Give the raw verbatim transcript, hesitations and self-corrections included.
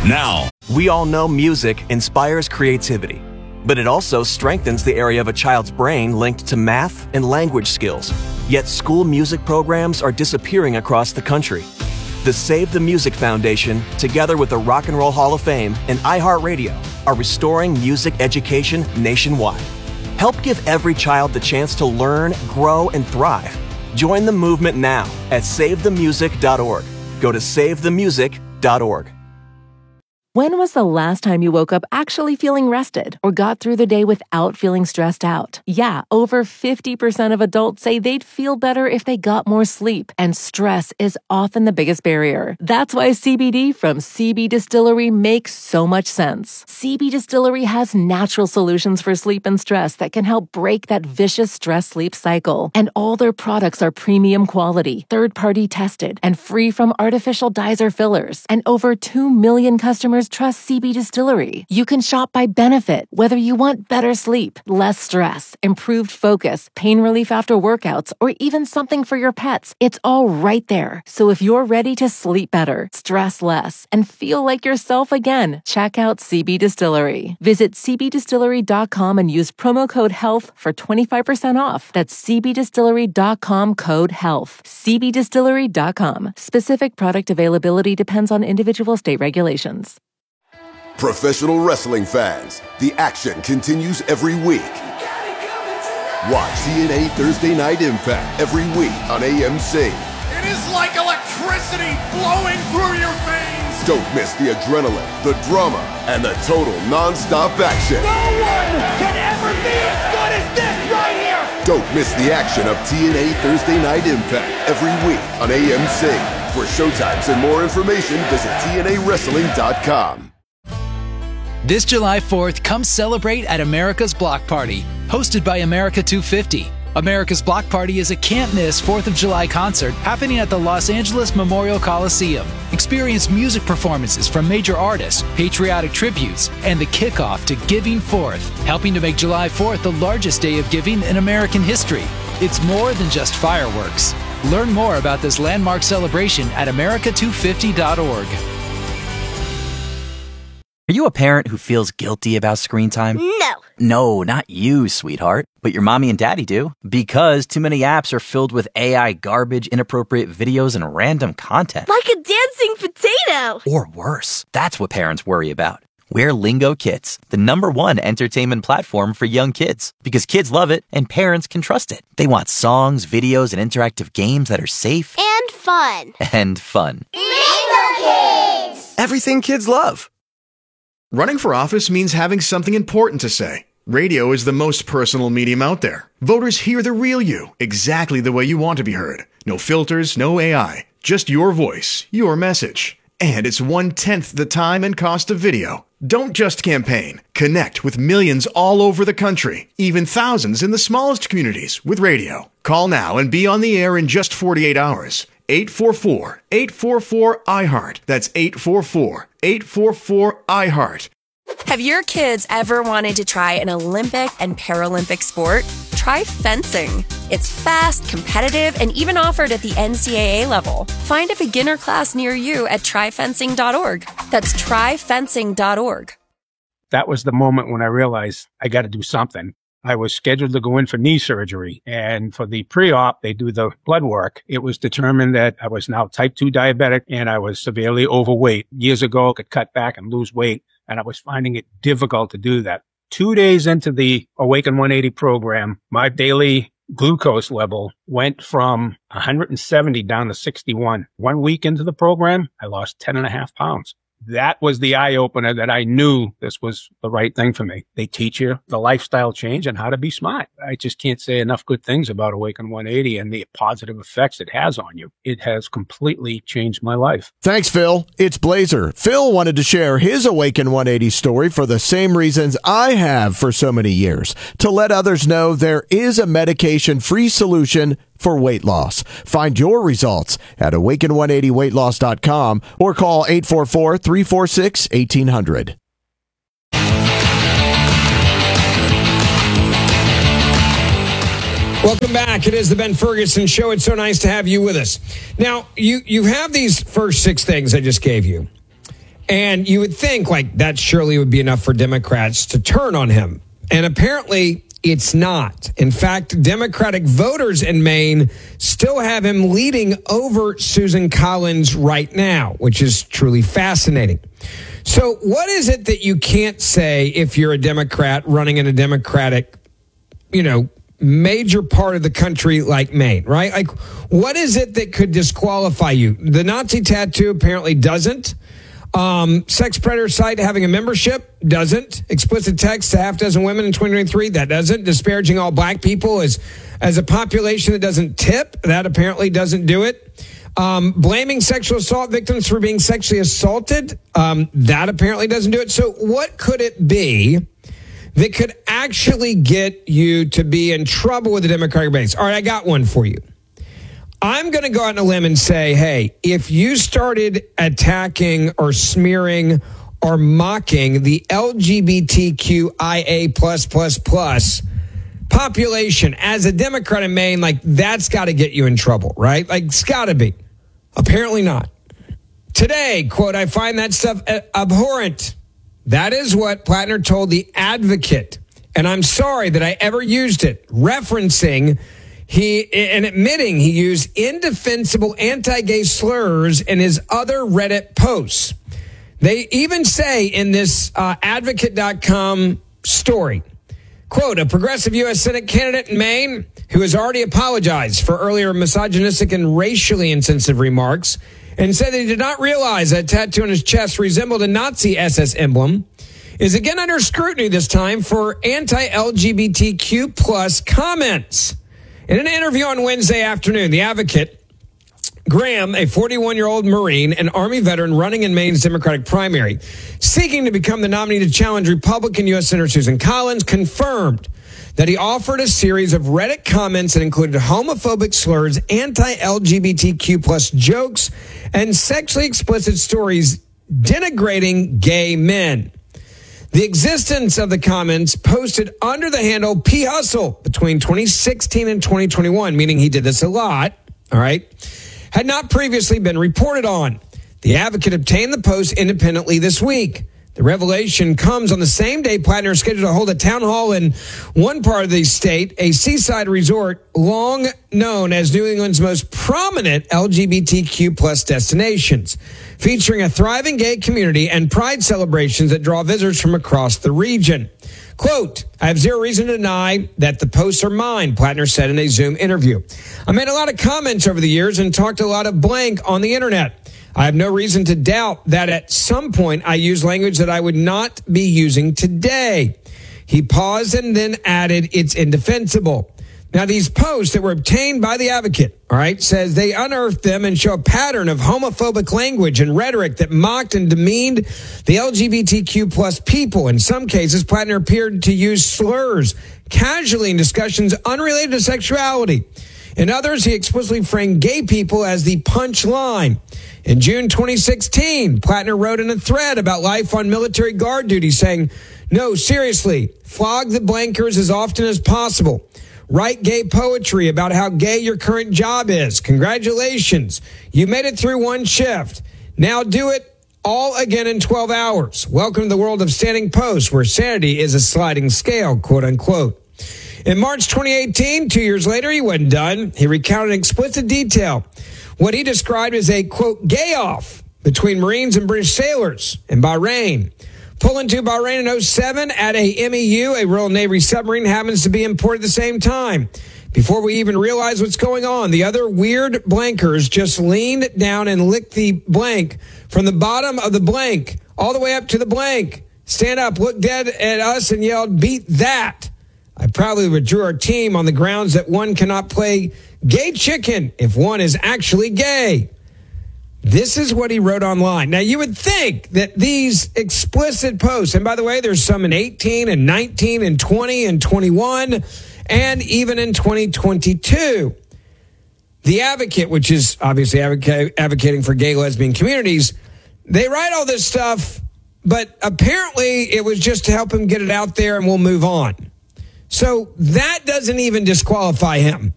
now. We all know music inspires creativity, but it also strengthens the area of a child's brain linked to math and language skills. Yet school music programs are disappearing across the country. The Save the Music Foundation, together with the Rock and Roll Hall of Fame and iHeartRadio, are restoring music education nationwide. Help give every child the chance to learn, grow, and thrive. Join the movement now at save the music dot org. Go to save the music dot org. When was the last time you woke up actually feeling rested or got through the day without feeling stressed out? Yeah, over fifty percent of adults say they'd feel better if they got more sleep, and stress is often the biggest barrier. That's why C B D from C B Distillery makes so much sense. C B Distillery has natural solutions for sleep and stress that can help break that vicious stress-sleep cycle. And all their products are premium quality, third-party tested, and free from artificial dyes or fillers. And over two million customers trust C B Distillery. You can shop by benefit, whether you want better sleep, less stress, improved focus, pain relief after workouts, or even something for your pets. It's all right there. So if you're ready to sleep better, stress less, and feel like yourself again, check out C B Distillery. Visit c b distillery dot com and use promo code HEALTH for twenty-five percent off. That's c b distillery dot com code HEALTH. c b distillery dot com. Specific product availability depends on individual state regulations. Professional wrestling fans, the action continues every week. Watch T N A Thursday Night Impact every week on A M C. It is like electricity flowing through your veins. Don't miss the adrenaline, the drama, and the total non-stop action. No one can ever be as good as this right here. Don't miss the action of T N A Thursday Night Impact every week on A M C. For showtimes and more information, visit T N A wrestling dot com. This July fourth, come celebrate at America's Block Party, hosted by America two fifty. America's Block Party is a can't-miss fourth of July concert happening at the Los Angeles Memorial Coliseum. Experience music performances from major artists, patriotic tributes, and the kickoff to Giving Fourth, helping to make July fourth the largest day of giving in American history. It's more than just fireworks. Learn more about this landmark celebration at america two fifty dot org. Are you a parent who feels guilty about screen time? No. No, not you, sweetheart. But your mommy and daddy do. Because too many apps are filled with A I garbage, inappropriate videos, and random content. Like a dancing potato. Or worse. That's what parents worry about. We're Lingo Kids, the number one entertainment platform for young kids. Because kids love it and parents can trust it. They want songs, videos, and interactive games that are safe. And fun. And fun. Lingo Kids! Everything kids love. Running for office means having something important to say. Radio is the most personal medium out there. Voters hear the real you, exactly the way you want to be heard. No filters, no A I, just your voice, your message. And it's one-tenth the time and cost of video. Don't just campaign. Connect with millions all over the country, even thousands in the smallest communities with radio. Call now and be on the air in just forty-eight hours. eight four four, eight four four, I heart. That's eight four four, eight four four, I heart. Have your kids ever wanted to try an Olympic and Paralympic sport? Try fencing. It's fast, competitive, and even offered at the N C double A level. Find a beginner class near you at try fencing dot org. That's try fencing dot org. That was the moment when I realized I got to do something. I was scheduled to go in for knee surgery, and for the pre-op, they do the blood work. It was determined that I was now type two diabetic and I was severely overweight. Years ago, I could cut back and lose weight, and I was finding it difficult to do that. Two days into the Awaken one eighty program, my daily glucose level went from one hundred seventy down to sixty-one. One week into the program, I lost ten and a half pounds. That was the eye-opener that I knew this was the right thing for me. They teach you the lifestyle change and how to be smart. I just can't say enough good things about Awaken one eighty and the positive effects it has on you. It has completely changed my life. Thanks, Phil. It's Blazer. Phil wanted to share his Awaken one eighty story for the same reasons I have for so many years, to let others know there is a medication-free solution for weight loss. Find your results at awaken one eighty weight loss dot com or call eight four four, three four six, one eight zero zero. Welcome back. It is the Ben Ferguson Show. It's so nice to have you with us. Now, you, you have these first six things I just gave you. And you would think, like, that surely would be enough for Democrats to turn on him. And apparently it's not. In fact, Democratic voters in Maine still have him leading over Susan Collins right now, which is truly fascinating. So what is it that you can't say if you're a Democrat running in a Democratic, you know, major part of the country like Maine, right? Like, what is it that could disqualify you? The Nazi tattoo apparently doesn't. Um, sex predator site having a membership doesn't. Explicit text to half dozen women in twenty twenty-three, that doesn't. Disparaging all black people as, as a population that doesn't tip, that apparently doesn't do it. Um, blaming sexual assault victims for being sexually assaulted, um, that apparently doesn't do it. So what could it be that could actually get you to be in trouble with the Democratic base? All right, I got one for you. I'm going to go out on a limb and say, hey, if you started attacking or smearing or mocking the L G B T Q I A plus plus plus population as a Democrat in Maine, like, that's got to get you in trouble, right? Like, it's got to be. Apparently not. Today, quote, I find that stuff abhorrent. That is what Plattner told The Advocate. And I'm sorry that I ever used it, referencing he and admitting he used indefensible anti-gay slurs in his other Reddit posts. They even say in this uh, advocate dot com story, quote, a progressive U S Senate candidate in Maine who has already apologized for earlier misogynistic and racially insensitive remarks and said that he did not realize that a tattoo on his chest resembled a Nazi S S emblem, is again under scrutiny this time for anti-L G B T Q plus comments. In an interview on Wednesday afternoon, The Advocate, Graham, a forty-one-year-old Marine and Army veteran running in Maine's Democratic primary, seeking to become the nominee to challenge Republican U S Senator Susan Collins, confirmed that he offered a series of Reddit comments that included homophobic slurs, anti-L G B T Q plus jokes, and sexually explicit stories denigrating gay men. The existence of the comments posted under the handle P Hustle between twenty sixteen and twenty twenty-one, meaning he did this a lot, all right, had not previously been reported on. The Advocate obtained the post independently this week. The revelation comes on the same day Plattner is scheduled to hold a town hall in one part of the state, a seaside resort long known as New England's most prominent L G B T Q plus destinations, featuring a thriving gay community and pride celebrations that draw visitors from across the region. Quote, I have zero reason to deny that the posts are mine, Plattner said in a Zoom interview. I made a lot of comments over the years and talked a lot of blank on the internet. I have no reason to doubt that at some point I used language that I would not be using today. He paused and then added, it's indefensible. Now, these posts that were obtained by The Advocate, all right, says they unearthed them and show a pattern of homophobic language and rhetoric that mocked and demeaned the L G B T Q plus people. In some cases, Plattner appeared to use slurs casually in discussions unrelated to sexuality. In others, he explicitly framed gay people as the punchline. In June twenty sixteen, Plattner wrote in a thread about life on military guard duty saying, no, seriously, flog the blankers as often as possible. Write gay poetry about how gay your current job is. Congratulations. You made it through one shift. Now do it all again in twelve hours. Welcome to the world of standing posts where sanity is a sliding scale, quote unquote. In March twenty eighteen, two years later, he wasn't done. He recounted in explicit detail what he described as a, quote, gay off between Marines and British sailors in Bahrain. Pull into Bahrain in oh seven at a M E U, a Royal Navy submarine, happens to be in port at the same time. Before we even realize what's going on, the other weird blankers just leaned down and licked the blank from the bottom of the blank all the way up to the blank. Stand up, looked dead at us and yelled, beat that. I proudly withdrew our team on the grounds that one cannot play gay chicken if one is actually gay. This is what he wrote online. Now, you would think that these explicit posts, and by the way, there's some in eighteen and nineteen and twenty and twenty-one and even in twenty twenty-two. The Advocate, which is obviously advoca- advocating for gay lesbian communities, they write all this stuff, but apparently it was just to help him get it out there and we'll move on. So that doesn't even disqualify him.